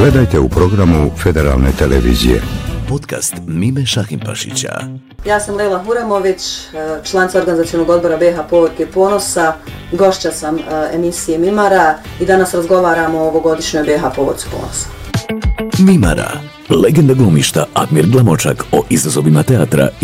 Gledajte u programu Federalne televizije. Podcast Mime Šahimpašića. Ja sam Lela Huramović, članica organizacionog odbora BiH Povorke Ponosa, gošća sam emisije Mimara i danas razgovaramo o ovogodišnjoj BiH Povorci Ponosa. Mimara, legenda glumišta Admir Glamočak o izazovima teatra